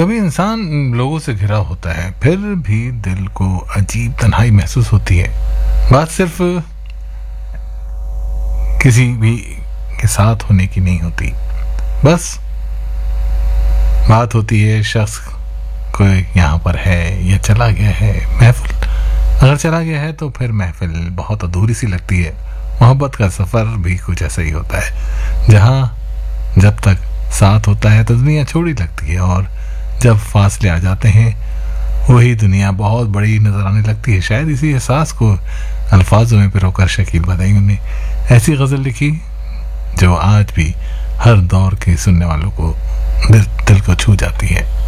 कभी इंसान लोगों से घिरा होता है, फिर भी दिल को अजीब तन्हाई महसूस होती है। बात सिर्फ किसी भी के साथ होने की नहीं होती, बस बात होती है शख्स कोई यहाँ पर है या चला गया है। महफिल अगर चला गया है तो फिर महफिल बहुत अधूरी सी लगती है। मोहब्बत का सफ़र भी कुछ ऐसा ही होता है, जहाँ जब तक साथ होता है तो दुनिया छोटी लगती है, और जब फासले आ जाते हैं वही दुनिया बहुत बड़ी नजर आने लगती है। शायद इसी एहसास को अल्फाजों में पिरोकर शकील बदायूं ने ऐसी गज़ल लिखी जो आज भी हर दौर के सुनने वालों को दिल को छू जाती है।